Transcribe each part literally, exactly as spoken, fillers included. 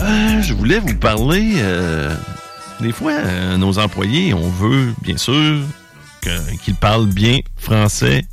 Euh, je voulais vous parler... Euh, des fois, euh, nos employés, on veut, bien sûr, que, qu'ils parlent bien français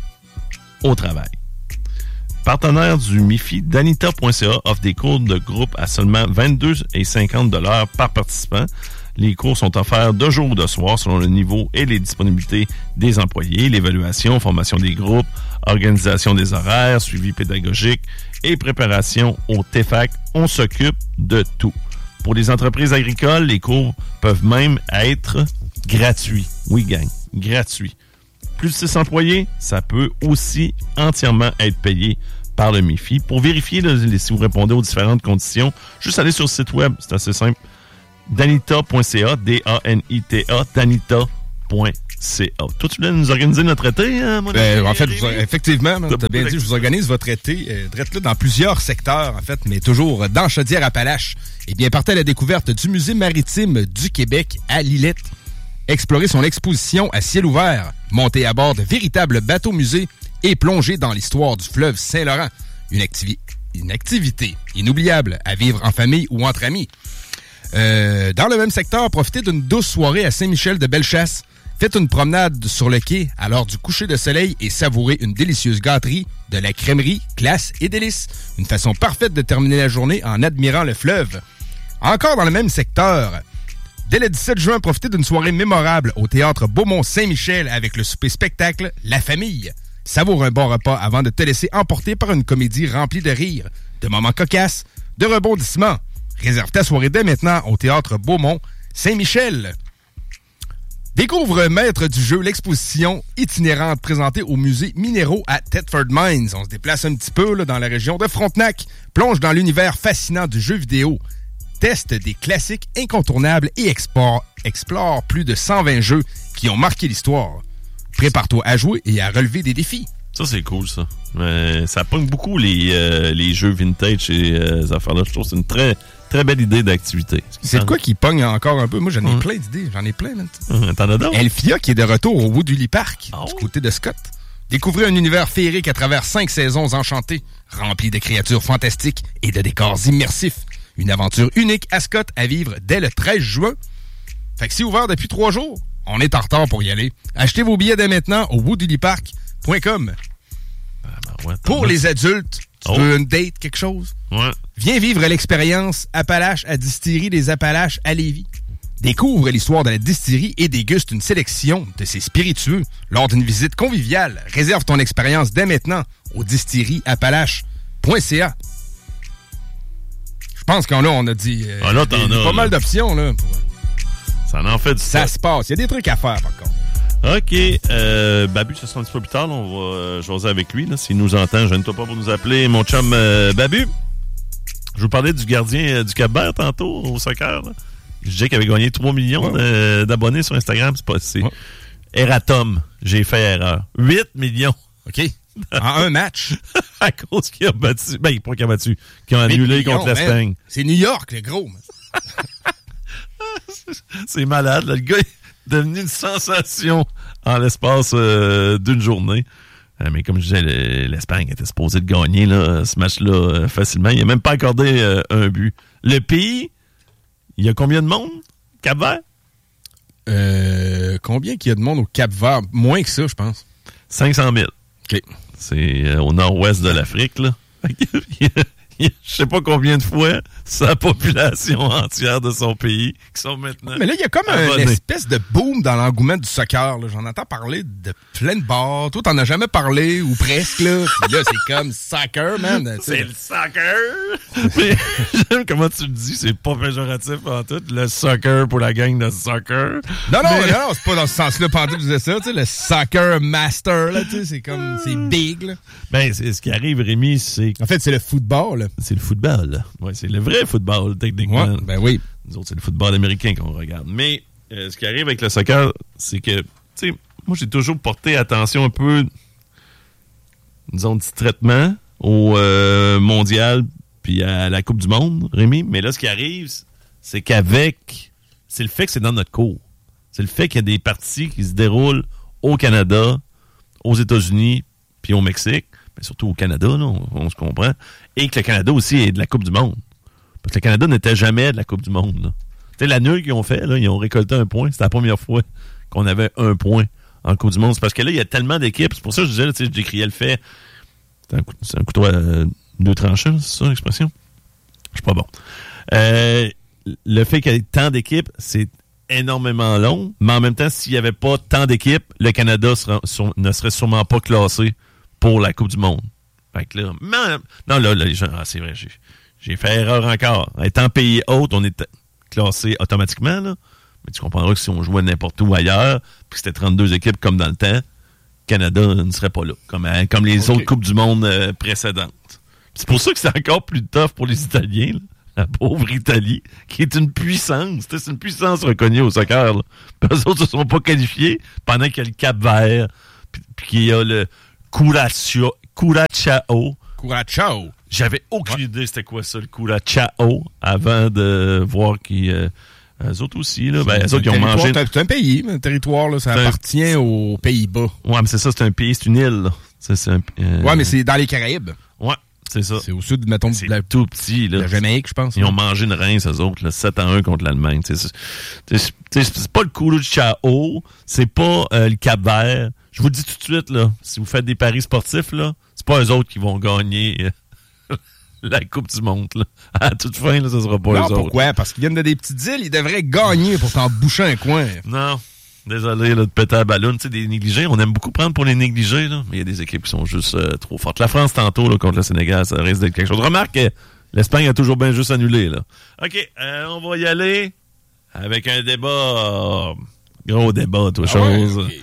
au travail. Partenaire du M I F I, Danita point C A offre des cours de groupe à seulement vingt-deux et cinquante dollars par participant. Les cours sont offerts de jour ou de soir selon le niveau et les disponibilités des employés, l'évaluation, formation des groupes, organisation des horaires, suivi pédagogique et préparation au T F A C. On s'occupe de tout. Pour les entreprises agricoles, les cours peuvent même être gratuits. Oui, gang, gratuits. Plus de six employés, ça peut aussi entièrement être payé par le M I F I. Pour vérifier là, si vous répondez aux différentes conditions, juste aller sur le site web, c'est assez simple. Danita point C A, D A N I T A, Danita point C A. Toi, tu voulais nous organiser notre été, hein, mon ben, ami? En fait, vous, effectivement, tu as bien dit, je vous organise votre été, euh, là, dans plusieurs secteurs, en fait, mais toujours dans Chaudière-Appalaches. Eh bien, partez à la découverte du Musée maritime du Québec à Lillette. Explorer son exposition à ciel ouvert, monter à bord de véritables bateaux-musées et plonger dans l'histoire du fleuve Saint-Laurent. Une, activi- une activité inoubliable à vivre en famille ou entre amis. Euh, dans le même secteur, profitez d'une douce soirée à Saint-Michel-de-Bellechasse. Faites une promenade sur le quai à l'heure du coucher de soleil et savourez une délicieuse gâterie de la crèmerie Classe et Délices. Une façon parfaite de terminer la journée en admirant le fleuve. Encore dans le même secteur, dès le dix-sept juin, profitez d'une soirée mémorable au théâtre Beaumont-Saint-Michel avec le souper spectacle La Famille. Savoure un bon repas avant de te laisser emporter par une comédie remplie de rires, de moments cocasses, de rebondissements. Réserve ta soirée dès maintenant au théâtre Beaumont-Saint-Michel. Découvre Maître du jeu, l'exposition itinérante présentée au musée Minéraux à Thetford Mines. On se déplace un petit peu là, dans la région de Frontenac. Plonge dans l'univers fascinant du jeu vidéo. Teste des classiques incontournables et explore, explore plus de cent vingt jeux qui ont marqué l'histoire. Prépare-toi à jouer et à relever des défis. Ça, c'est cool, ça. Mais ça pogne beaucoup les, euh, les jeux vintage et euh, ces affaires-là. Je trouve que c'est une très, très belle idée d'activité. C'est de quoi qui pogne encore un peu? Moi, j'en ai hum. plein d'idées. J'en ai plein, maintenant. Hum, t'en as d'autres? Elfia, qui est de retour au Woodully Park, oh. du côté de Scott. Découvrez un univers féerique à travers cinq saisons enchantées, rempli de créatures fantastiques et de décors immersifs. Une aventure unique à Scott à vivre dès le treize juin. Fait que c'est ouvert depuis trois jours. On est en retard pour y aller. Achetez vos billets dès maintenant au woodully park point com. Ah ben ouais, pour les adultes, tu oh. veux une date, quelque chose? Ouais. Viens vivre l'expérience Appalaches à Distillerie des Appalaches à Lévis. Découvre l'histoire de la distillerie et déguste une sélection de ses spiritueux lors d'une visite conviviale. Réserve ton expérience dès maintenant au distillerie appalaches point c a. Je pense qu'en là, on a dit euh, ah là, t'en des, as, pas là. mal d'options. Là, pour... Ça en fait du Ça se passe. Il y a des trucs à faire, par contre. OK. Euh, Babu, ce sera un petit peu plus tard. Là, on va euh, jaser avec lui. Là, s'il nous entend, gêne-toi pas pour nous appeler. Mon chum euh, Babu, je vous parlais du gardien euh, du Cap-Vert tantôt au soccer. Là. Je disais qu'il avait gagné trois millions ouais. de, d'abonnés sur Instagram. C'est pas c'est ouais. Eratom. J'ai fait erreur. huit millions. OK. En un match. À cause qu'il a battu. Ben, pas qu'il a battu. Qu'il a annulé millions, contre l'Espagne. Man. C'est New York, le gros. C'est malade. Là. Le gars est devenu une sensation en l'espace euh, d'une journée. Euh, mais comme je disais, le, l'Espagne était supposée de gagner là, ce match-là euh, facilement. Il n'a même pas accordé euh, un but. Le pays, il y a combien de monde? Cap-Vert? Euh, combien qu'il y a de monde au Cap-Vert? Moins que ça, je pense. cinq cent mille. OK. C'est euh, au nord-ouest de l'Afrique, là. Je sais pas combien de fois sa population entière de son pays qui sont maintenant. Mais là, il y a comme un, une espèce de boom dans l'engouement du soccer. Là. J'en entends parler de plein de bars. Toi, t'en as jamais parlé, ou presque. Là, puis là c'est comme soccer, man. C'est le soccer! Mais j'aime comment tu le dis. C'est pas péjoratif en tout. Le soccer pour la gang de soccer. Non, non, mais... non, c'est pas dans ce sens-là. Pendant que tu disais ça, tu sais, le soccer master, là, tu sais, c'est comme, c'est big, là. Ben, c'est ce qui arrive, Rémi, c'est... En fait, c'est le football, là. C'est le football. Ouais, c'est le vrai football, techniquement. Ouais, ben oui. Nous autres, c'est le football américain qu'on regarde. Mais euh, ce qui arrive avec le soccer, c'est que, tu sais, moi, j'ai toujours porté attention un peu, disons, distraitement au euh, mondial puis à la Coupe du Monde, Rémi. Mais là, ce qui arrive, c'est qu'avec... C'est le fait que c'est dans notre cours. C'est le fait qu'il y a des parties qui se déroulent au Canada, aux États-Unis puis au Mexique. Mais surtout au Canada, là, on, on se comprend. Et que le Canada aussi est de la Coupe du Monde. Parce que le Canada n'était jamais de la Coupe du Monde. Tu sais, la nulle qu'ils ont fait, là, ils ont récolté un point. C'était la première fois qu'on avait un point en Coupe du Monde. C'est parce que là, il y a tellement d'équipes. C'est pour ça que je disais, tu sais, je décriais le fait. C'est un, coup, c'est un couteau à euh, deux tranchants, c'est ça l'expression? Je suis pas bon. Euh, le fait qu'il y ait tant d'équipes, c'est énormément long, mais en même temps, s'il n'y avait pas tant d'équipes, le Canada sera, sur, ne serait sûrement pas classé pour la Coupe du Monde. Fait que là, man, non, là, là les gens, ah, c'est vrai, j'ai, j'ai fait erreur encore. Étant pays hôte, on est classé automatiquement, là. Mais tu comprendras que si on jouait n'importe où ailleurs, puis que c'était trente-deux équipes comme dans le temps, Canada ne serait pas là, comme, comme les okay. autres Coupes du Monde euh, précédentes. C'est pour ça que c'est encore plus tough pour les Italiens, là. La pauvre Italie, qui est une puissance. C'est une puissance reconnue au soccer. Là. Eux autres ne se sont pas qualifiés pendant qu'il y a le Cap-Vert, puis, puis qu'il y a le Curaçao. Curaçao. Curaçao. J'avais aucune ouais. idée c'était quoi ça, le Curaçao, avant de voir qu'ils... Euh, eux autres aussi, là, ben, eux autres, ils ont mangé... C'est un pays, un territoire, là, ça c'est appartient un... aux Pays-Bas. Ouais, mais c'est ça, c'est un pays, c'est une île, là. C'est, c'est un, euh... Ouais, mais c'est dans les Caraïbes. Ouais, c'est ça. C'est au sud, mettons, c'est de la... tout petit, là. La Jamaïque, je pense. Ils là. ont mangé une rince, eux autres, là, sept à un contre l'Allemagne. C'est, c'est, c'est, c'est pas le Curaçao, c'est pas euh, le Cap-Vert. Je vous le dis tout de suite, là, si vous faites des paris sportifs, là, c'est pas eux autres qui vont gagner... Euh, la Coupe du Monde, là. À toute fin, là, ça sera pas non, eux autres. Pourquoi? Parce qu'ils viennent de des petites îles, ils devraient gagner pour t'en boucher un coin. Non. Désolé, là, de péter la ballon. Tu sais, des négligés, on aime beaucoup prendre pour les négligés, là. Mais il y a des équipes qui sont juste euh, trop fortes. La France, tantôt, là, contre le Sénégal, ça risque d'être quelque chose. Remarque que l'Espagne a toujours bien juste annulé, là. OK, euh, on va y aller avec un débat. Euh, gros débat, toi, ah chose. Ouais, okay.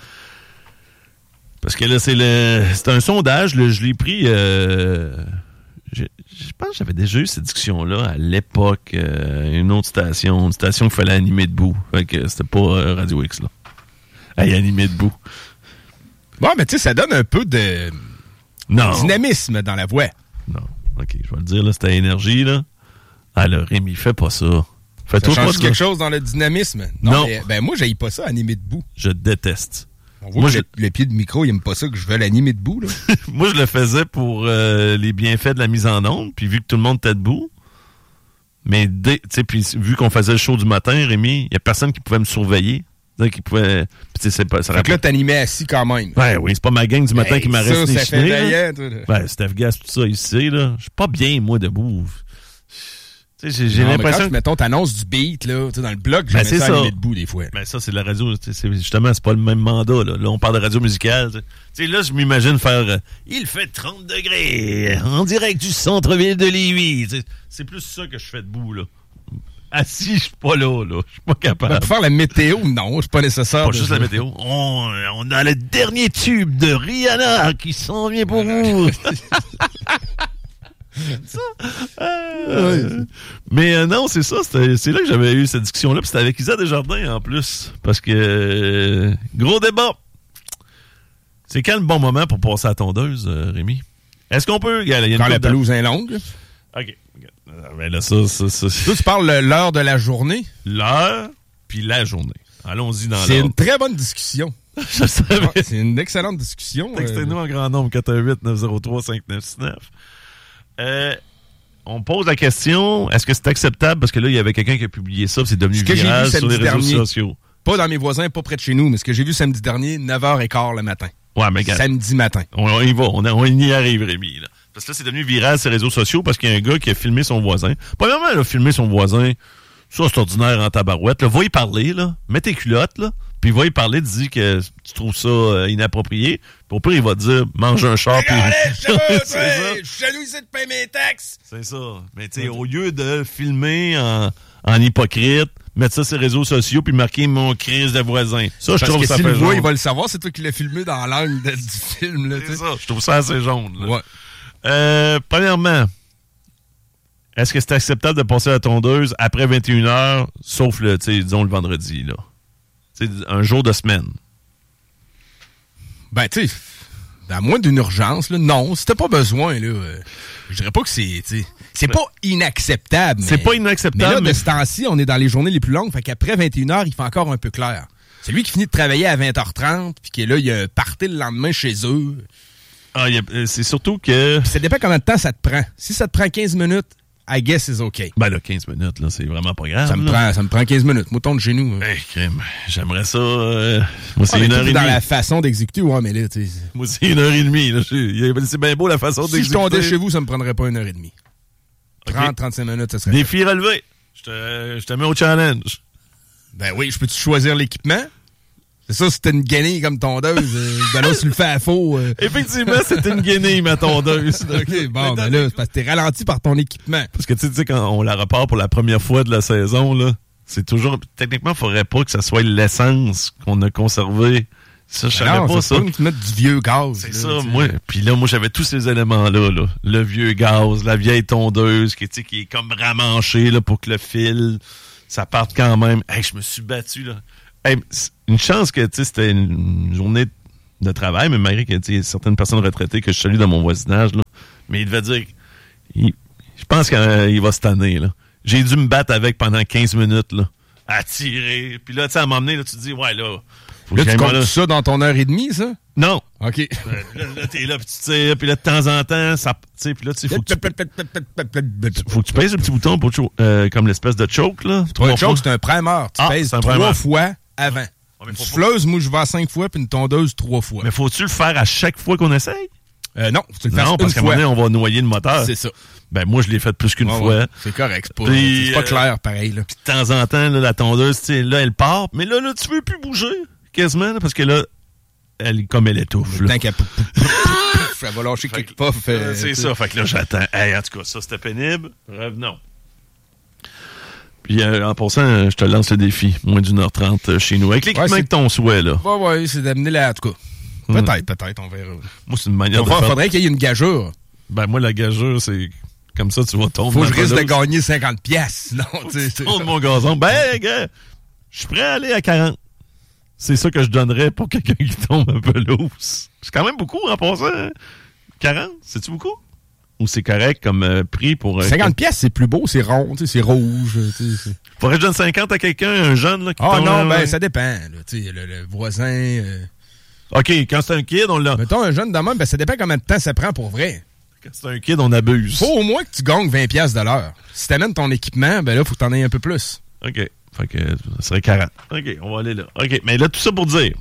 Parce que là, c'est le. C'est un sondage, là, je l'ai pris. Euh, je, je pense que j'avais déjà eu cette discussion-là à l'époque. Euh, une autre station, une station qu'il fallait animer debout. Fait que c'était pas euh, Radio X, là. Hey, animer debout. Bon, mais tu sais, ça donne un peu de non. dynamisme dans la voix. Non. OK, je vais le dire, là, c'était énergie, là. Ah, là, Rémi, fais pas ça. Fais-toi ça change quelque chose dans le dynamisme? Non. non. Mais, ben, moi, j'haïs pas ça, animer debout. Je déteste. On voit moi, que je... le, le pied de micro, il aime pas ça que je veux l'animer debout, là. Moi, je le faisais pour euh, les bienfaits de la mise en onde, puis vu que tout le monde était debout, mais tu sais, puis vu qu'on faisait le show du matin, Rémi, il y a personne qui pouvait me surveiller. Qui pouvait. Pis c'est pas, ça fait que là, t'animais assis quand même. Ouais, oui, c'est pas ma gang du matin hey, qui m'a resté ça, ça fait vaillant, toi. Ben, Steph Gas, tout ça ici, là. Je suis pas bien, moi, debout. Tu sais, j'ai, j'ai non, l'impression. Quand tu, mettons, t'annonces du beat, là, tu sais, dans le bloc, j'aimais ben, ça, ça animer debout, des fois. Ben, ça, c'est la radio. C'est, justement, c'est pas le même mandat, là. Là, on parle de radio musicale. Tu sais, là, je m'imagine faire. Euh, il fait trente degrés, en direct du centre-ville de Lévis. T'sais, c'est plus ça que je fais debout, là. Assis, je suis pas là, là. Je suis pas capable. Ben, pour faire la météo, non, c'est pas nécessaire. Pas juste ça. La météo. On, on a le dernier tube de Rihanna qui s'en vient pour vous. ça. Euh, ouais. Mais euh, non, c'est ça. C'était, c'est là que j'avais eu cette discussion-là. Puis c'était avec Isa Desjardins, en plus. Parce que, euh, gros débat. C'est quand le bon moment pour passer à la tondeuse, euh, Rémi? Est-ce qu'on peut... Y a, y a Quand la pelouse de... est longue? OK. Ben là, ça, ça, ça. Toi, tu parles l'heure de la journée? L'heure, puis la journée. Allons-y dans C'est l'ordre. une très bonne discussion. Je savais. Ouais, c'est une excellente discussion. Textez-nous euh... en grand nombre, quatre un huit neuf zéro trois cinq neuf six neuf. Euh, on pose la question, est-ce que c'est acceptable? Parce que là, il y avait quelqu'un qui a publié ça, c'est devenu viral sur les réseaux dernier, sociaux. Pas dans mes voisins, pas près de chez nous, mais ce que j'ai vu samedi dernier, neuf heures quinze le matin. Ouais, mais gars, samedi matin. On, on y va, on, on y arrive, Rémi, là. Parce que là, c'est devenu viral sur les réseaux sociaux parce qu'il y a un gars qui a filmé son voisin. Premièrement, il a filmé son voisin. Ça, c'est ordinaire en tabarouette. Là, va y parler, là. Mets tes culottes, là. Puis va y parler, dis que tu trouves ça euh, inapproprié. Puis au pire, il va te dire, mange un char. Puis... c'est ça. Je suis jaloux ici de payer mes taxes. C'est ça. Mais tu sais, au lieu de filmer en, en hypocrite, mettre ça sur les réseaux sociaux puis marquer mon crise de voisin. Ça, je trouve que ça si fait le jaune. voit, il va le savoir. C'est toi qui l'as filmé dans l'angle de, du film, là. C'est ça. Je trouve ça assez jaune, là. Ouais. Euh, premièrement, est-ce que c'est acceptable de passer à la tondeuse après vingt et une heures, sauf le, tu sais, disons le vendredi, là? C'est un jour de semaine. Ben, tu sais, à moins d'une urgence, là, non, si t'as pas besoin, là, euh, je dirais pas que c'est, tu sais, c'est ben, pas inacceptable. C'est mais, pas inacceptable. Mais là, mais... de ce temps-ci, on est dans les journées les plus longues, fait qu'après vingt et une heures, il fait encore un peu clair. C'est lui qui finit de travailler à vingt heures trente, puis que là, il a un party le lendemain chez eux. Ah, y a, c'est surtout que... Puis ça dépend combien de temps ça te prend. Si ça te prend quinze minutes I guess is OK. Ben là, quinze minutes, là, c'est vraiment pas grave. Ça me, prend, ça me prend quinze minutes. Mouton de chez nous. Hey, crème. J'aimerais ça. Euh... Moi, c'est ouais, une heure et demie. Dans la façon d'exécuter, ouais, mais là, tu sais. Moi, c'est une heure et demie. Là. C'est bien beau la façon si d'exécuter. Si je tondais chez vous, ça me prendrait pas une heure et demie. Okay. trente à trente-cinq minutes, ça serait. Défi relevé. Je te, je te mets au challenge. Ben oui, je peux-tu choisir l'équipement? C'est ça, c'était une guenille comme tondeuse. euh, ben là, tu le fais à faux. Euh... Effectivement, c'était une guenille, ma tondeuse. OK, bon, ben là, c'est parce que t'es ralenti par ton équipement. Parce que tu sais, quand on la repart pour la première fois de la saison, là, c'est toujours... Techniquement, il faudrait pas que ça soit l'essence qu'on a conservée. Ça, je savais non, pas ça. C'est pas que tu mettes du vieux gaz. C'est là, ça, t'sais. moi. Puis là, moi, j'avais tous ces éléments-là, là. Le vieux gaz, la vieille tondeuse qui, qui est comme ramanchée là, pour que le fil, ça parte quand même. Hey, je me suis battu, là. Hey, une chance que c'était une journée de travail, mais malgré qu'il y a certaines personnes retraitées que je salue dans mon voisinage, là, mais il devait dire, il, je pense qu'il va se tanner. Là. J'ai dû me battre avec pendant quinze minutes, là, à tirer. Puis là, tu sais, à m'emmener, là, tu te dis, ouais, là, faut là, que tu comptes là. ça dans ton heure et demie, ça? Non. OK. là, là, là t'es là, puis tu tires, puis là, de temps en temps, ça, tu sais, puis là, tu sais, faut que tu, faut que tu pèses le petit bouton pour euh, comme l'espèce de choke, là. Un choke, c'est un primer. Tu ah, pèses trois primer. fois avant. Ouais, une souffleuse, moi, je vais à cinq fois, puis une tondeuse, trois fois. Mais faut-tu le faire à chaque fois qu'on essaye? Euh, non, faut tu le fasses Non, parce qu'à un moment donné, on va noyer le moteur. C'est ça. Ben, moi, je l'ai fait plus qu'une ouais, fois. Ouais. C'est correct. C'est pas, puis, c'est pas euh, clair, pareil, là. Puis de temps en temps, là, la tondeuse, tu sais, là, elle part. Mais là, là, tu veux plus bouger, quasiment, là, parce que là, elle, comme elle étouffe, là. Tant qu'elle elle va lâcher quelques puffs. Euh, c'est ça. Fait que là, j'attends. Hey, en tout cas, ça, c'était pénible. Revenons. Puis, euh, en passant, je te lance le défi. Moins d'une heure trente chez nous. Avec l'équipement ouais, de ton souhait, là. Ouais, ouais, c'est d'amener la... En tout cas, hum. peut-être, peut-être, on verra. Moi, c'est une manière Enfin, de faire... faudrait qu'il y ait une gageure. Ben, moi, la gageure, c'est... Comme ça, tu vas tomber. Faut que je risque de gagner cinquante piastres. Sinon, tu sais. Tourne mon gazon. Ben, gars, je suis prêt à aller à quarante. C'est ça que je donnerais pour quelqu'un qui tombe un peu loose. C'est quand même beaucoup en passant. Hein? quarante, c'est-tu beaucoup? Ou c'est correct comme euh, prix pour... Euh, cinquante piastres, c'est plus beau, c'est rond, c'est rouge. C'est... Faudrait que je donne cinquante à quelqu'un, un jeune là, qui Ah tombe... non, ben là, ça dépend. Là, le, le voisin... Euh... OK, quand c'est un kid, on l'a... Mettons un jeune de même, ben ça dépend combien de temps ça prend pour vrai. Quand c'est un kid, on abuse. Faut au moins que tu gagnes vingt piastres de l'heure. Si t'amènes ton équipement, ben là, faut que t'en aies un peu plus. OK. Fait que ça serait quarante. OK, on va aller là. OK, mais là, tout ça pour dire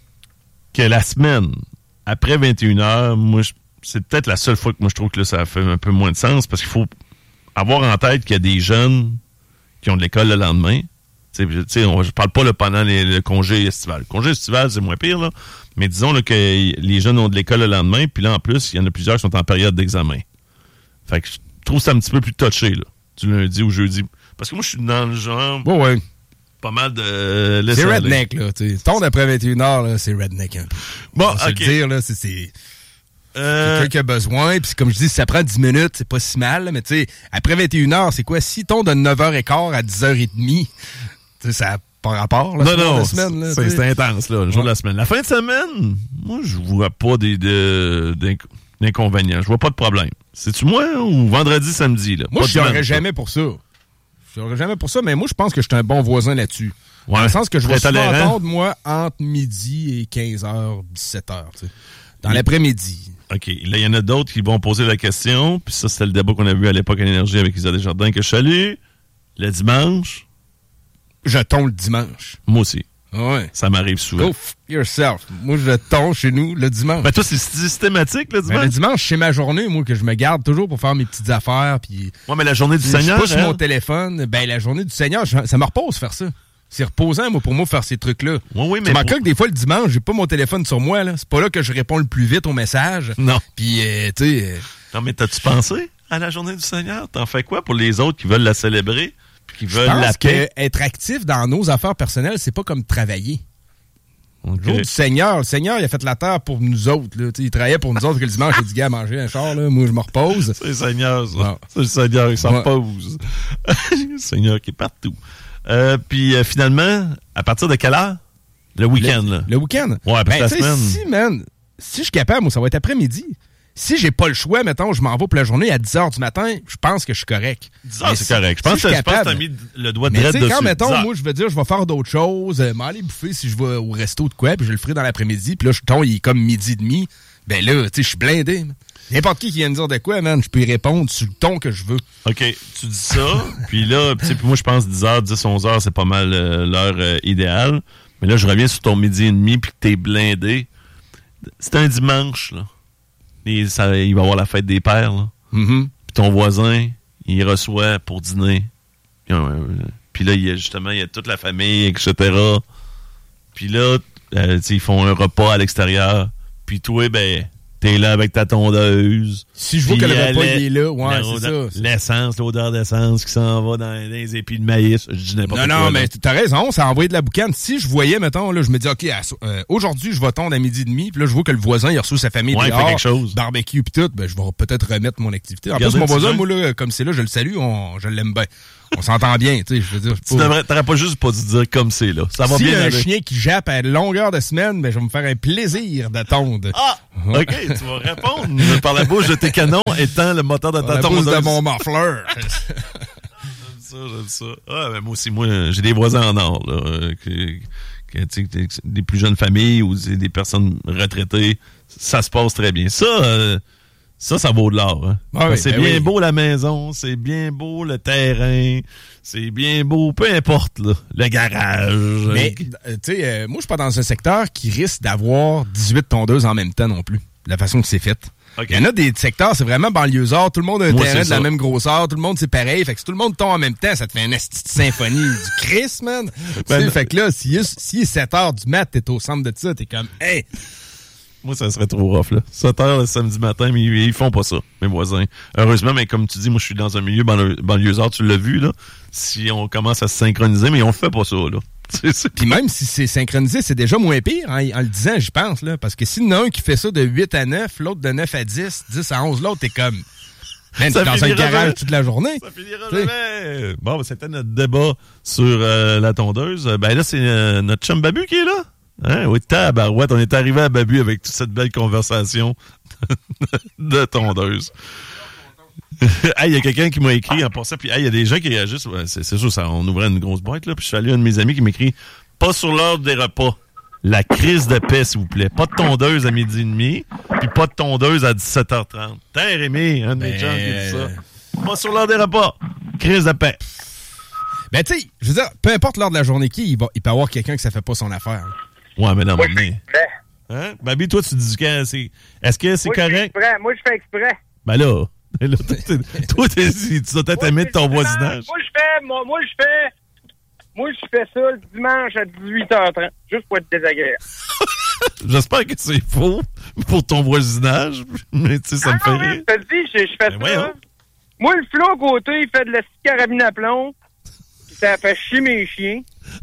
que la semaine, après vingt et une heures, moi, je, c'est peut-être la seule fois que moi, je trouve que là, ça fait un peu moins de sens parce qu'il faut avoir en tête qu'il y a des jeunes qui ont de l'école le lendemain. Tu sais, je parle pas là, pendant les, le congé estival. Le congé estival, c'est moins pire, là. Mais disons là, que les jeunes ont de l'école le lendemain, puis là, en plus, il y en a plusieurs qui sont en période d'examen. Fait que je trouve ça un petit peu plus touché, là, du lundi au jeudi. Parce que moi, je suis dans le genre... Ouais, ouais. Pas mal de... Euh, c'est redneck, là. T'sais. Ton après vingt et une heures, là, c'est redneck un peu. Bon, OK. Okay. Se dire, là, c'est... c'est... Euh... quelqu'un qui a besoin, puis comme je dis, si ça prend dix minutes, c'est pas si mal, là, mais tu sais, après vingt et une heures, c'est quoi? Si ton de neuf heures quinze à dix heures trente, tu sais, ça a pas rapport, là, non, non, la semaine, là, c'est, c'est intense, là, le jour ouais. de la semaine. La fin de semaine, moi, je vois pas des, de, d'inconvénients. Je vois pas de problème. C'est-tu moi ou vendredi, samedi, là? Moi, je n'aurais jamais pour ça. Je n'aurais jamais pour ça, mais moi, je pense que je suis un bon voisin là-dessus. Ouais. Dans le sens que je vais souvent tolérant. attendre, moi, entre midi et quinze heures, dix-sept heures, tu sais. Dans oui. l'après-midi. OK. Là, il y en a d'autres qui vont poser la question. Puis ça, c'était le débat qu'on a vu à l'époque à l'Énergie avec Isa Desjardins que je salue. Le dimanche. Je tombe le dimanche. Moi aussi. Ouais. Ça m'arrive souvent. Go f yourself. Moi, je tombe chez nous le dimanche. Ben toi, c'est systématique, le dimanche? Ben, le dimanche, c'est ma journée, moi, que je me garde toujours pour faire mes petites affaires. Puis, ouais, mais la journée du je Seigneur, Je suis pas hein? sur mon téléphone. Ben, la journée du Seigneur, je, ça me repose faire ça. C'est reposant, moi, pour moi, faire ces trucs-là. Oui, oui, mais... C'est manquant que des fois, le dimanche, j'ai pas mon téléphone sur moi, là. C'est pas là que je réponds le plus vite aux messages. Non. Puis, euh, tu sais... Euh... Non, mais t'as-tu pensé à la journée du Seigneur? T'en fais quoi pour les autres qui veulent la célébrer? Puis qui veulent je pense la paix? que être actif dans nos affaires personnelles, c'est pas comme travailler. Okay. Le jour du Seigneur, le Seigneur, il a fait la terre pour nous autres. Là. Il travaillait pour nous autres que le dimanche, il a dit, gars, manger un char, là. Moi, je me repose. C'est le Seigneur, ça. Non. C'est le Seigneur, il s'en ouais. repose. Le Seigneur qui est partout. Euh, puis euh, finalement, à partir de quelle heure? Le week-end, le, là. Le week-end? Ouais, après ben, la semaine. Si, man, si je suis capable, moi, ça va être après-midi. Si j'ai pas le choix, mettons, je m'en vais pour la journée à dix heures du matin, je pense que je suis correct. dix heures, c'est si, correct. Je pense, si que, je pense que t'as mis le doigt direct dessus. Quand, mettons, moi, je veux dire, je vais faire d'autres choses, euh, m'aller bouffer si je vais au resto de quoi, puis je le ferai dans l'après-midi, puis là, je tombe, il est comme midi et demi. Ben là, tu sais, je suis blindé. N'importe qui qui vient me dire de quoi, man, je peux y répondre sur le ton que je veux. OK, tu dis ça, puis là, tu sais, moi, je pense dix heures, dix, onze heures, c'est pas mal euh, l'heure euh, idéale. Mais là, je reviens sur ton midi et demi, puis que t'es blindé. C'est un dimanche, là. Et ça, il va y avoir la fête des pères, là. Mm-hmm. Puis ton voisin, il reçoit pour dîner. Puis, euh, puis là, il y a justement, il y a toute la famille, et cetera. Puis là, euh, ils font un repas à l'extérieur. Puis toi, ben, t'es là avec ta tondeuse. Si je vois que le repas il est là, ouais, c'est ça. L'essence, l'odeur d'essence qui s'en va dans, dans les épis de maïs. Je dis n'importe non, quoi. Non, non, là. mais t'as raison, ça a envoyé de la boucane. Si je voyais, mettons, là, je me dis, OK, à, euh, aujourd'hui, je vais tondre à midi et demi, puis là, je vois que le voisin, il reçoit sa famille ouais, dehors, fait quelque chose. barbecue puis tout, ben, je vais peut-être remettre mon activité. En Regardez plus, mon voisin, jeu. moi, là, comme c'est là, je le salue, on, je l'aime bien. On s'entend bien, tu sais, je veux dire. Tu devrais, t'aurais pas juste pas dû dire comme c'est là. Ça va si bien un aller. chien qui jappe à longueur de semaine, ben, je vais me faire un plaisir de tondre. Ah! OK, tu vas répondre par la bouche de tes canons étant le moteur de ta la tondeuse. bouche de mon muffler. J'aime ça, j'aime ça. Ah, ben moi aussi, moi, j'ai des voisins en or, là, euh, que, que, tu sais, des plus jeunes familles ou des personnes retraitées. Ça se passe très bien. Ça, euh, ça, ça vaut de l'or. Hein. Ah oui, c'est ben bien oui. beau la maison, c'est bien beau le terrain, c'est bien beau, peu importe, là, le garage. Mais, euh, tu sais, euh, moi, je suis pas dans un secteur qui risque d'avoir dix-huit tondeuses en même temps non plus, de la façon que c'est fait. Okay. Il y en a des secteurs, c'est vraiment banlieusard, tout le monde a un Moi, terrain de c'est la ça. même grosseur, tout le monde c'est pareil, fait que si tout le monde tombe en même temps, ça te fait une esti de symphonie du Christ, man. Ben, Tu sais, fait que là, s'il est, s'il est sept heures du mat, t'es au centre de ça, t'es comme, hey! Moi, ça serait trop rough, là. sept heures le samedi matin, mais ils, ils font pas ça, mes voisins. Heureusement, mais comme tu dis, moi, je suis dans un milieu banlieue, banlieusard, tu l'as vu, là. Si on commence à se synchroniser, mais on fait pas ça, là. Puis même si c'est synchronisé, c'est déjà moins pire, hein, en le disant, je pense, là. Parce que s'il y en a un qui fait ça de huit à neuf, l'autre de neuf à dix, dix à onze, l'autre, t'es comme, man, t'es dans un garage jamais. toute la journée. Ça finira T'sais. jamais. Bon, ben, c'était notre débat sur euh, la tondeuse. Ben là, c'est euh, notre chum Babu qui est là. Hein? Oui, tabarouette, on est arrivé à Babu avec toute cette belle conversation de tondeuse. Hey, il y a quelqu'un qui m'a écrit en passant, puis hey, il y a des gens qui réagissent. Ouais, c'est, c'est sûr, ça, on ouvrait une grosse boîte, là, puis je suis allé à un de mes amis qui m'écrit « Pas sur l'ordre des repas. La crise de paix, s'il vous plaît. Pas de tondeuse à midi et demi, puis pas de tondeuse à dix-sept heures trente. » T'es Rémi, un de mes Ben, gens qui dit ça. Pas sur l'ordre des repas. Crise de paix. Ben, tu sais, je veux dire, peu importe l'heure de la journée qui, il, va, il peut y avoir quelqu'un que ça fait pas son affaire. Ouais, mais non, Moi, mais... je fais exprès. Hein? Babi, toi, tu dis que c'est... Est-ce que c'est Moi, je fais correct? exprès. Moi, je fais exprès. Ben là... là t'es, t'es, toi, t'es, tu dois peut-être Moi, aimer de ton le dimanche, voisinage. Moi, je fais, moi, moi, je fais, moi, je fais ça le dimanche à dix-huit heures trente, juste pour être désagréable. J'espère que c'est faux pour ton voisinage, mais tu sais, ça ah, me fait non, rire. Je te dis, je, je fais Ben ça. voyons. Hein. Moi, le flot à côté, il fait de la carabine à plomb, pis ça fait chier mes chiens.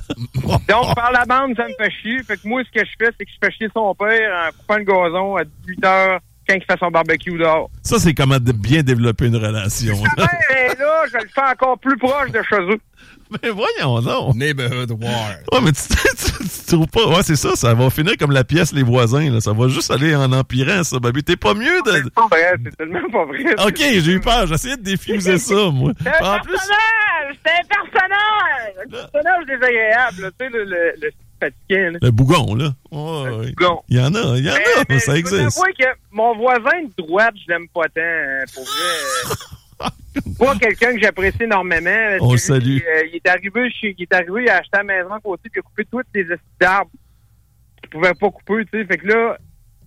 Donc, par la bande, ça me fait chier. Fait que moi, ce que je fais, c'est que je fais chier son père en coupant le gazon à dix-huit heures quand il fait son barbecue dehors. Ça, c'est comment de bien développer une relation. Sa mère est là, je le fais encore plus proche de chez eux. Mais voyons, non. Neighborhood War. Ouais, mais tu, tu, tu, tu trouves pas... Ouais, c'est ça, ça va finir comme la pièce Les Voisins, là. Ça va juste aller en empirant, ça, Babi. T'es pas mieux de... C'est pas vrai, c'est tellement pas vrai. OK, j'ai eu peur. J'essayais de diffuser ça, moi. C'est un En plus... personnage! C'est un personnage! Un personnage désagréable, là. Tu sais, le, le, le fatiguant, là. Le bougon, là. Ouais, Le ouais. bougon. Il y en a, il y en a, Mais, mais, ça je existe. dois avouer que mon voisin de droite, je l'aime pas tant, hein, pour vrai. Pas quelqu'un que j'apprécie énormément. Parce On que le lui, salue. euh, il est arrivé chez, il est arrivé, il a acheté la maison à côté, puis il a coupé toutes les estis d'arbres qu'il pouvait pas couper, tu sais. Fait que là,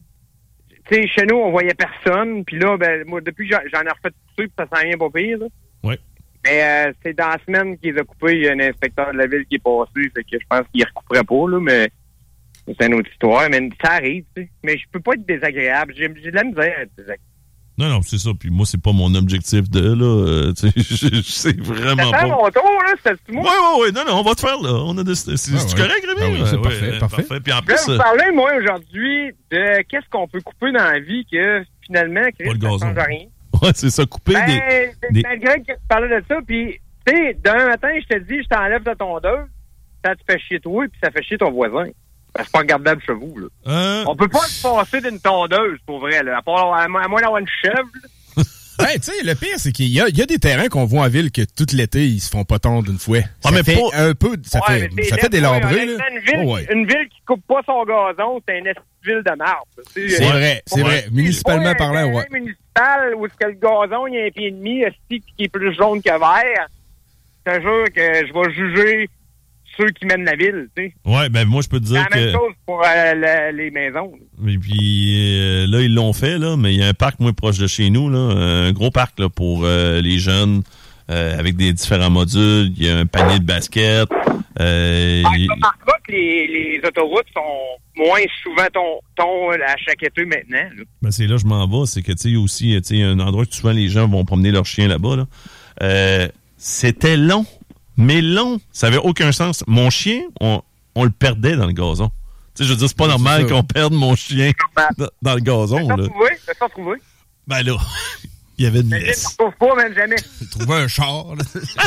tu sais, chez nous, on voyait personne, puis là, ben, moi, depuis, j'en, j'en ai refait pousser, puis ça sent rien pas pire, là. Ouais. Mais euh, c'est dans la semaine qu'il les a coupés, il y a un inspecteur de la ville qui est passé, fait que je pense qu'il ne recouperait pas, là, mais c'est une autre histoire. Mais ça arrive, tu sais. Mais je peux pas être désagréable. J'ai, j'ai de la misère à être désagréable. Non, non, c'est ça. Puis moi, c'est pas mon objectif de, là, euh, tu sais, je, je sais vraiment Ça fait pas. mon tour, là, c'est moi. Ouais, ouais, ouais. Non, non, on va te faire, là. On a de, c'est, c'est Ah, ouais. correct, Rémi? Ah oui, c'est Ouais, parfait, ouais, parfait. Puis en Je vais plus, vous euh, parler, moi, aujourd'hui, de qu'est-ce qu'on peut couper dans la vie que, finalement, Pas Chris, le ça gazon. change rien. ouais, c'est ça, couper Ben, des... c'est des- malgré que tu parlais de ça, puis, tu sais, d'un matin, je te dis, je t'enlève ta tondeuse, ça te fait chier toi, puis ça fait chier ton voisin. Ben, c'est pas regardable chez vous, là. Hein? On peut pas se passer d'une tondeuse, pour vrai, là, à, part, à, moins à moins d'avoir une chèvre, là. Ben Ben, tu sais, le pire, c'est qu'il y a, il y a des terrains qu'on voit en ville que tout l'été, ils se font pas tondre une fois. Ça ah, mais fait pas... un peu, ça ouais, fait, ça fait délabré, là. là. Une ville, oh, ouais. une ville qui coupe pas son gazon, c'est une ville de marbre. C'est, c'est vrai, c'est vrai. Ouais. Municipalement parlant, ouais. Municipal, où est-ce que le gazon, il y a un pied et demi, qui est plus jaune que vert, je te jure que je vais juger ceux qui mènent la ville, tu sais. Ouais, ben moi, je peux te dire que... C'est la que... même chose pour euh, la, les maisons. Et puis, euh, là, ils l'ont fait, là, mais il y a un parc, moi, proche de chez nous, là, un gros parc, là, pour euh, les jeunes, euh, avec des différents modules. Il y a un panier de basket. Euh, ah, il... Tu remarqueras que les, les autoroutes sont moins souvent ton, ton à chaque été maintenant, là. Ben, c'est là que je m'en vais. C'est que, tu sais, aussi, tu sais, un endroit que souvent les gens vont promener leurs chiens là-bas, là. Euh, c'était long. Mais long, ça avait aucun sens. Mon chien, on, on le perdait dans le gazon. Tu sais, je veux dire, c'est pas oui, normal c'est qu'on perde mon chien dans, dans le gazon. C'est ça là. trouvé, c'est ça trouvé. Ben là, il y avait une mais laisse. Je ne trouve pas, même jamais. Il trouvait un char, là.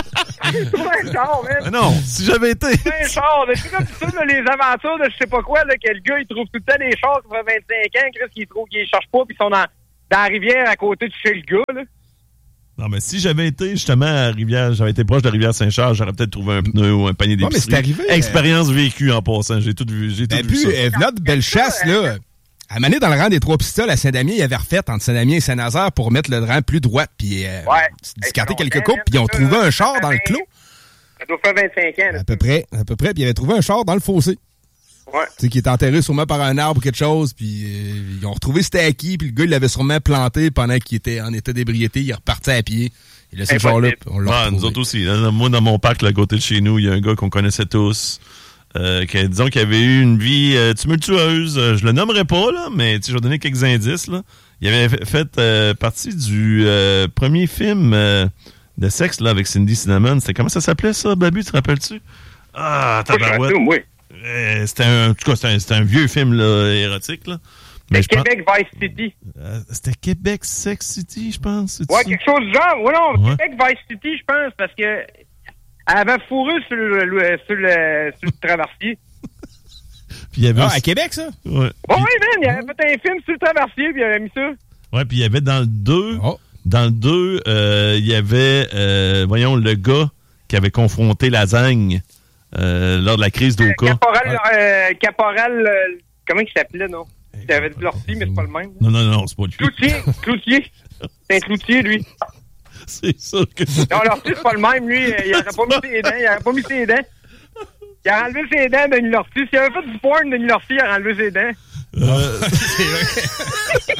Il trouvait un char, même. Ben non, si j'avais été... Il trouvait un char. C'est comme ça, là, les aventures de je sais pas quoi, là, que le gars, il trouve tout le temps des chars qui font vingt-cinq ans, Chris, qu'il trouve, qu'il cherche pas, puis ils sont dans, dans la rivière à côté de chez le gars, là. Non, mais si j'avais été justement à Rivière, j'avais été proche de Rivière-Saint-Charles, j'aurais peut-être trouvé un pneu ou un panier d'épicerie. Non, mais c'est arrivé. Expérience euh... vécue en passant, j'ai tout vu, j'ai tout ben vu puis, ça. Euh, venant de Bellechasse, là, à Mané, dans le rang des trois pistoles à Saint-Damien, il avait refait entre Saint-Damien et Saint-Nazaire pour mettre le rang plus droit, puis euh, ouais. discarter quelques coupes, puis ils ont trouvé un char dans le clos. Ça doit faire vingt-cinq ans. Là, à peu près, à peu près, puis ils avaient trouvé un char dans le fossé. Ouais. Tu sais, qui est enterré sûrement par un arbre ou quelque chose, puis euh, ils ont retrouvé c'était à qui, puis le gars, il l'avait sûrement planté pendant qu'il était en état d'ébriété, il est reparti à pied. Et là, ce genre-là, on l'a ah, nous autres aussi. Là, moi, dans mon parc, là, à côté de chez nous, il y a un gars qu'on connaissait tous, euh, qui, disons, qui avait eu une vie euh, tumultueuse. Euh, je le nommerai pas, là, mais je vais donner quelques indices. Là. Il avait fait euh, partie du euh, premier film euh, de sexe là, avec Cindy Cinnamon. C'était, comment ça s'appelait, ça, Babu, te rappelles-tu? Ah, tabarouette. Oui, euh, c'était un, en tout cas, c'était un, c'était un vieux film là, érotique, là. Mais Québec pense... Vice City. Euh, c'était Québec Sex City, je pense. Ouais, quelque chose du genre. Ouais, non, ouais. Québec Vice City, je pense, parce que elle avait fourré sur le, le, sur le, sur le traversier. Puis il y avait ah, aussi... à Québec, ça? Ouais. Oh, oui, man, il avait fait un film sur le traversier, puis il avait mis ça. Ouais, puis il y avait dans le deux, oh. dans le deux, euh, il y avait, euh, voyons, le gars qui avait confronté Lasagne euh, lors de la crise d'Oka. Euh, Caporal, ouais. euh, Caporal, euh, comment il s'appelait, non? Il avait dit l'ortie, mais c'est pas le même. Non, non, non, c'est pas lui. Cloutier, Cloutier. C'est un Cloutier, lui. C'est sûr que... Non, l'ortie, c'est pas le même, lui. Il aurait pas mis ses dents. Il aurait pas mis ses dents. Il a enlevé ses dents, Denis Lortie. S'il avait fait du porn, Denis Lortie, il aurait enlevé ses dents. Euh... c'est vrai.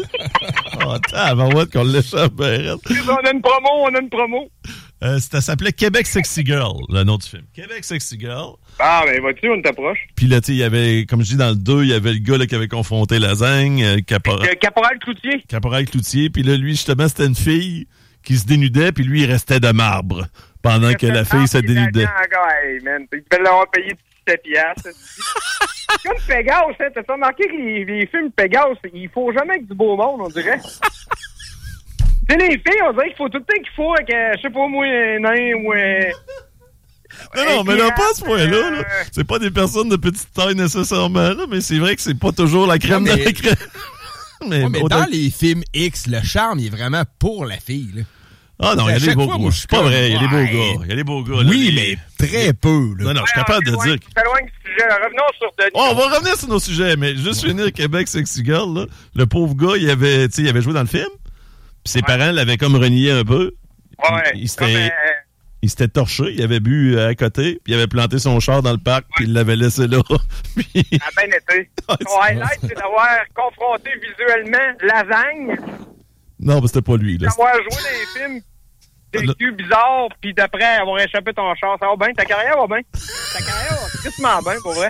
Oh, tabarouette qu'on l'échappe, ben, on a une promo, on a une promo. Euh, ça s'appelait Québec Sexy Girl, le nom du film. Québec Sexy Girl. Ah, ben, vois-tu, on t'approche. Puis là, tu sais, il y avait, comme je dis dans le deux, il y avait le gars là, qui avait confronté Lasagne, euh, Caporal... Le Caporal Cloutier. Caporal Cloutier. Puis là, lui, justement, c'était une fille qui se dénudait, puis lui, il restait de marbre pendant que la fille se dénudait. Hey, man, il devait l'avoir payé dix-sept piastres. C'est comme Pégase, hein. T'as remarqué que les, les films Pégase, il faut jamais avec du beau monde, on dirait. Tu sais, les filles, on dirait qu'il faut tout le temps qu'il faut avec, euh, je sais pas moi, un nain ou un... Non, non, mais là, pas à ce point-là. Là. C'est pas des personnes de petite taille nécessairement, là, mais c'est vrai que c'est pas toujours la crème non, mais... de la crème. mais, ouais, mais autant... dans les films X, le charme il est vraiment pour la fille, là. Ah non, il y a des beaux gars. C'est pas vrai, il y a des beaux gars. Il y a des beaux gars. Oui, là, mais les... très peu. Là. Non, non, je suis capable de dire. C'est loin du sujet. Revenons sur Denis. Oh, on va revenir sur nos sujets, mais juste finir Québec Sexy Girl, là. Le pauvre gars, il avait, tu sais, il avait joué dans le film. Puis ses ouais. parents l'avaient comme renié un peu. Ouais. Il, il s'était, euh... il s'était torché, il avait bu à côté, puis il avait planté son char dans le parc, ouais. puis il l'avait laissé là. Puis... Ça a bien été. Son highlight, c'est d'avoir confronté visuellement Lasagne. Non, mais c'était pas lui, là. D'avoir joué dans les films vécu bizarre, puis d'après avoir échappé ton char. Ça va bien? Ta carrière va bien? Ta carrière va tristement bien, pour vrai.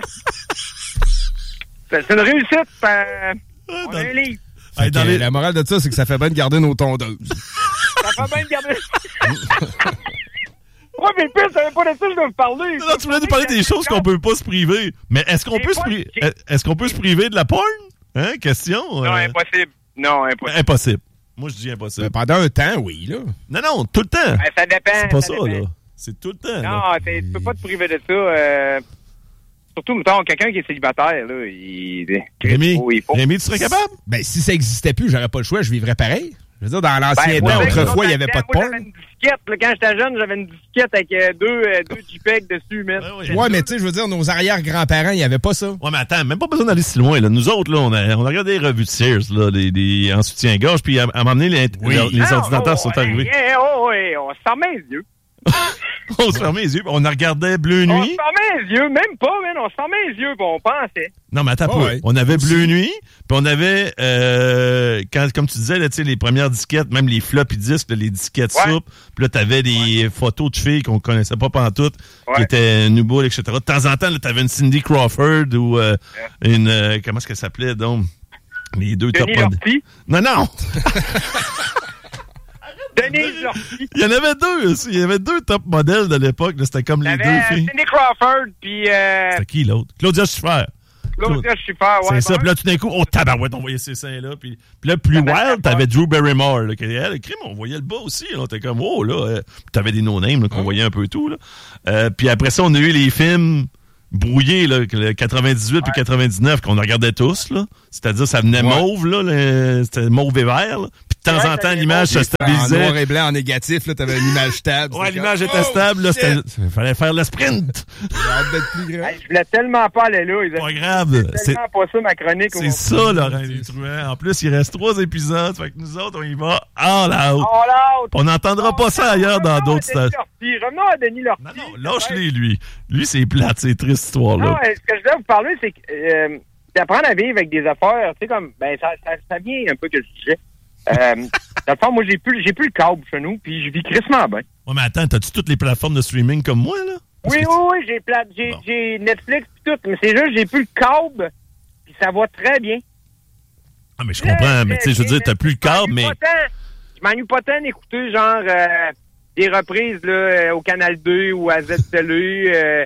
C'est une réussite. Euh, ah, on a un livre. Hey, dans les... La morale de ça, c'est que ça fait bien de garder nos tondeuses. Ça fait bien de garder... Ouais, mais le pire, ça savais pas de ça, je dois vous parler. Non, non, tu voulais nous parler des choses qu'on peut pas se priver. Mais est-ce qu'on peut se priver... Est-ce qu'on peut se priver de la porn? Hein? Question? Non, euh... impossible. Non, impossible. Impossible. Moi, je dis impossible. Ben, pendant un temps, oui, là. Non, non, tout le temps. Ben, ça dépend. C'est pas ça, ça, dépend. là. C'est tout le temps. Non, tu peux pas te priver de ça. Euh... Surtout, mettons, quelqu'un qui est célibataire, là, il... Rémi, il faut, il faut. Rémi, tu serais capable? Ben, si ça existait plus, j'aurais pas le choix, je vivrais pareil. Je veux dire, dans l'ancien Ben, temps, moi, autrefois, il n'y dans avait le pas temps, de moi, porn. j'avais une disquette. Là, quand j'étais jeune, j'avais une disquette avec euh, deux, euh, deux JPEG dessus, man. Ben oui. Ouais, mais tu sais, je veux dire, nos arrière-grands-parents, il n'y avait pas ça. Ouais, mais attends, même pas besoin d'aller si loin. Là. Nous autres, là, on a, on a regardé les revues de Sears, là, les, les, en soutien-gorge, puis à, à m'emmener, les, Oui. les, les Non, ordinateurs oh, sont arrivés. hey, oh, hey, on se fermait les yeux. On se fermait les yeux, puis on regardait Bleu On se Nuit. fermait les yeux, même pas, man. On se fermait les yeux, puis on pensait. Non, mais attends Oh, pas. ouais. On avait Bleu Nuit, puis on avait, euh, quand, comme tu disais, là, tu sais, les premières disquettes, même les floppy disques, là, les disquettes Ouais. souples, puis là, t'avais des photos de filles qu'on connaissait pas pantoute, qui Ouais. étaient Newbull, et cetera. De temps en temps, là, t'avais une Cindy Crawford ou euh, une, euh, comment est-ce qu'elle s'appelait, donc? Les deux Denis top Lortie. Non, non! Denise Lortie. Il y en avait deux aussi. Il y avait deux top modèles de l'époque. là. C'était comme les T'avais deux euh, filles. Cindy Crawford, puis euh, C'était qui l'autre? Claudia Schiffer. Claudia Schiffer, ouais. C'est ça. bon. Puis là, tout d'un coup, oh tabarouette, on voyait ces seins-là. Puis, puis là, plus T'avais wild, la t'avais Drew Barrymore. Là, qui, elle, crime, on voyait le bas aussi. Là. T'es comme, oh là. Euh, puis t'avais des no-names là, qu'on voyait un peu tout. Là. Euh, puis après ça, on a eu les films brouillés, là, le quatre-vingt-dix-huit puis quatre-vingt-dix-neuf, qu'on regardait tous. Là. C'est-à-dire, ça venait Ouais. mauve, là, le- c'était mauve et vert. Là. Puis de temps Ouais, en temps, ça l'image se En stabilisait. noir et blanc, en négatif, là, t'avais une image stable. Ouais, C'était l'image comme, était oh, stable. Là, c'était- shit! il fallait faire le sprint. J'ai hâte d'être plus grand. Hey, je voulais tellement pas aller là. Ils Pas avaient grave. C'est tellement pas ça, ma chronique. c'est ça, Laurent Létruant. En plus, il reste trois épisodes. Fait que nous autres, on y va all out. Oh, là, On n'entendra pas ça ailleurs dans d'autres stations. Revenons à Denis Lortie. Non, non, lâche-les, lui. Lui, c'est plate, c'est triste, cette histoire-là. Non, euh, ce que je voulais vous parler, c'est que euh, d'apprendre à vivre avec des affaires, tu sais, comme, ben, ça, ça, ça vient un peu que le sujet. Euh, dans le fond, moi, j'ai plus, j'ai plus le câble chez nous, puis je vis crissement bien. Ouais, mais attends, t'as-tu toutes les plateformes de streaming comme moi, là? Parce Oui, que oui, oui, j'ai pla- j'ai, Bon. j'ai Netflix pis tout, mais c'est juste, j'ai plus le câble, puis ça va très bien. Ah, mais je comprends, mais tu sais, je veux dire, t'as plus le câble, mais... Je m'ennuie pas tant- Je m'ennuie pas tant d'écouter, genre, euh, des reprises, là, euh, au Canal deux ou à Z T L. Euh,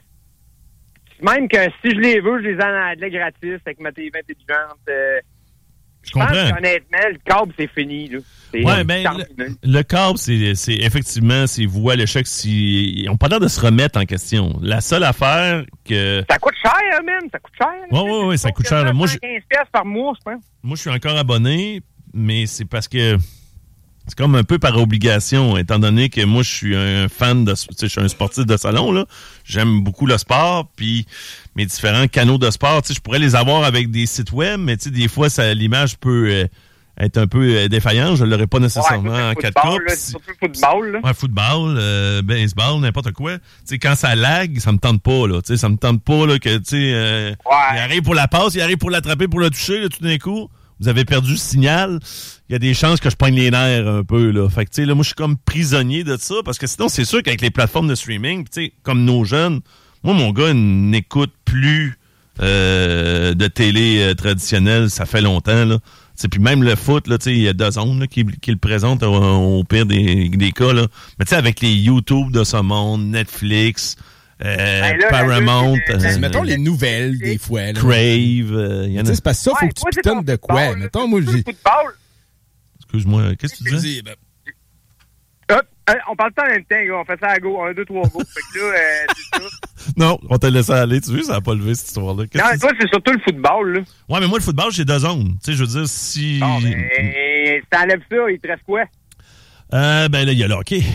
même que si je les veux, je les ai en anglais gratis avec ma T V intelligente. Euh, Je je pense comprends. qu'honnêtement, le câble, c'est fini. Là. C'est Ouais, ben, terminé. le, le câble, c'est, c'est effectivement, c'est voué à l'échec si... On n'a pas l'air de se remettre en question. La seule affaire que... Ça coûte cher, hein, man. Ça coûte cher. Ouais, ouais, ouais, ça coûte cher. Moi, je- quinze piastres par mois, je pense. Moi, je suis encore abonné, mais c'est parce que c'est comme un peu par obligation, étant donné que moi, je suis un fan de, tu sais, je suis un sportif de salon, là. J'aime beaucoup le sport, puis mes différents canaux de sport, tu sais, je pourrais les avoir avec des sites web, mais tu sais, des fois, ça, l'image peut euh, être un peu euh, défaillante. Je l'aurais pas nécessairement Ouais, en c'est quatre K. football, là, puis c'est si- surtout le football. Là. Ouais, football, euh, baseball, n'importe quoi. Tu sais, quand ça lag, ça me tente pas, là. Tu sais, ça me tente pas, là, que, tu sais, euh, Ouais. il arrive pour la passe, il arrive pour l'attraper, pour le toucher, là, tout d'un coup. Vous avez perdu le signal. Il y a des chances que je pogne les nerfs un peu, là. Fait que, tu sais, là, moi, je suis comme prisonnier de ça, parce que sinon, c'est sûr qu'avec les plateformes de streaming, tu sais, comme nos jeunes, moi, mon gars, il n'écoute plus euh, de télé euh, traditionnelle, ça fait longtemps, là. T'sais, puis même le foot, là, il y a deux zones là, qui, qui le présentent au, au pire des, des cas. Là. Mais tu sais, avec les YouTube de ce monde, Netflix, euh, Ben là, Paramount, la- la- euh, Mettons les nouvelles, des fois. là. Crave, euh, il y en Tu a. sais, c'est parce que ça, faut Ouais, que tu moi, c'est pitonnes ton de quoi. football, là, Mettons, moi, c'est j'ai... le football. Excuse-moi, qu'est-ce que tu Je disais? dis, ben, Hop, hein, on parle pas en même temps, gars. On fait ça à go. Un, deux, trois go. Fait que là, euh, c'est ça. Non, on t'a laissé aller, tu vois, ça n'a pas levé cette histoire-là. Qu'est-ce Non, que tu toi, c'est surtout le football, là. dis? Ouais, mais moi, le football, j'ai deux zones. Tu sais, je veux dire, si... Bon, ben, si t'enlèves ça, il te reste quoi? Euh, ben là, il y a le hockey.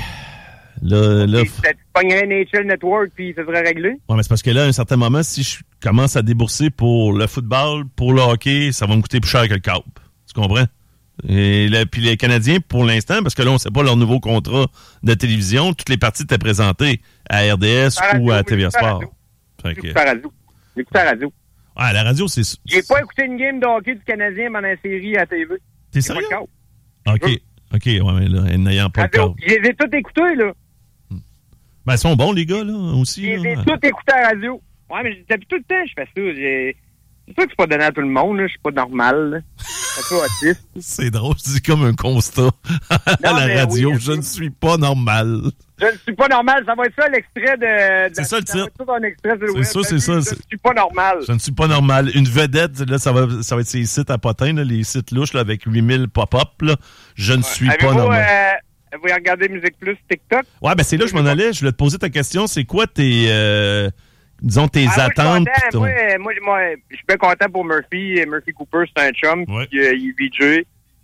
Là, là, Tu tu pognerais N H L Network, puis ça serait réglé? ouais, mais c'est parce que là, à un certain moment, si je commence à débourser pour le football, pour le hockey, ça va me coûter plus cher que le câble. Tu comprends? Et là, puis les Canadiens, pour l'instant, parce que là, on ne sait pas leur nouveau contrat de télévision, toutes les parties étaient présentées à R D S À radio, ou à oui, T V A à Sport. radio. Fait que, J'écoute à la radio. J'écoute à la radio. ouais, la radio, c'est... J'ai pas écouté une game de hockey du Canadien pendant la série à T V. T'es J'ai pas sérieux? de câble. OK. OK, ouais, mais là, n'ayant pas de Radio. câble. Je les ai tous écoutés, là. Ben, ils sont bons, les gars, là, Je aussi. les ai là. tous écoutés à la radio. Ouais, mais depuis tout le temps, je fais ça. J'ai... C'est sûr que c'est pas donné à tout le monde, là. Je suis pas normal, là. Je suis pas autiste. C'est drôle, je dis comme un constat à Non, la mais radio. oui, je ne suis pas normal. Je ne suis pas normal. Ça va être ça, l'extrait de... de C'est ça, le va titre. être ça, un extrait sur le C'est web. ça, c'est ça, Je c'est- ne suis pas normal. Je ne suis pas normal. Une vedette, là, ça va, ça va être ces sites à potins, là, les sites louches là, avec huit mille pop-up. Là. Je ne suis pas Avez-vous, normal. euh, vous regardez Musique Plus TikTok? Ouais, ben c'est là que je m'en allais. Je voulais te poser ta question. C'est quoi tes, euh, disons, tes Ah, attentes? Moi, je suis pis ton- content. moi, moi, moi, je suis bien content pour Murphy. Murphy Cooper, c'est un chum. Ouais. Puis, euh, il est V J.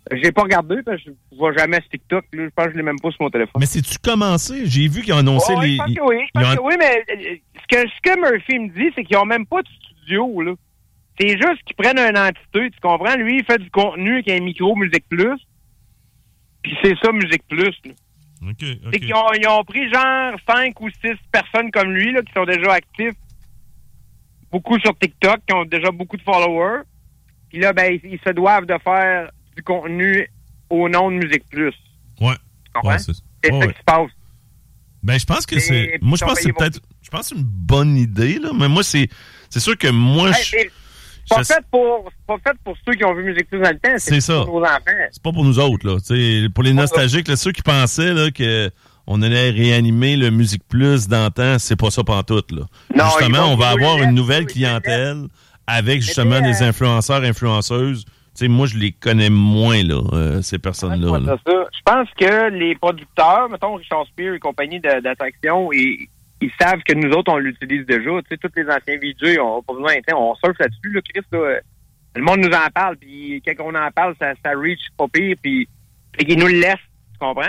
J'ai pas regardé, parce que je vois jamais ce TikTok. Là. Je pense que je l'ai même pas sur mon téléphone. Mais c'est-tu commencé? J'ai vu qu'ils ont annoncé oh, les... Je pense que oui, je pense ont... que oui, mais ce que, ce que Murphy me dit, c'est qu'ils ont même pas de studio, là. C'est juste qu'ils prennent une entité, tu comprends? Lui, il fait du contenu avec un micro Musique Plus, puis c'est ça, Musique Plus, là. OK, OK. C'est qu'ils ont, ils ont pris genre cinq ou six personnes comme lui, là, qui sont déjà actifs, beaucoup sur TikTok, qui ont déjà beaucoup de followers. Puis là, ben, ils, ils se doivent de faire du contenu au nom de Musique Plus. Ouais. Tu comprends? Ouais, c'est c'est ouais, ça ouais. qui se passe. Ben, je pense que Et c'est... Moi, je pense que c'est peut-être... Je pense que c'est une bonne idée, là. Mais moi, c'est... C'est sûr que moi, Hey, je... c'est pas, je... fait pour, c'est pas fait pour ceux qui ont vu Musique Plus dans le temps. C'est, C'est ça. pour nos enfants. C'est pas pour nous autres, là. T'sais, pour les nostalgiques, là, ceux qui pensaient là, que on allait réanimer le Musique Plus d'antan, c'est pas ça pantoute, là. Non, justement, on va avoir une nouvelle oui, clientèle avec justement Mais des euh, influenceurs, influenceuses. T'sais, moi, je les connais moins, là, euh, ces personnes-là. Ouais, là. c'est ça. Je pense que les producteurs, mettons Richard Spear et compagnie de, d'attraction, ils, ils savent que nous autres, on l'utilise déjà. Tu sais, tous les anciens V J, on pas besoin, on surfe là-dessus, là, Chris, là. Le monde nous en parle, puis quand on en parle, ça, ça reach pas pire, puis ils nous le laissent, tu comprends?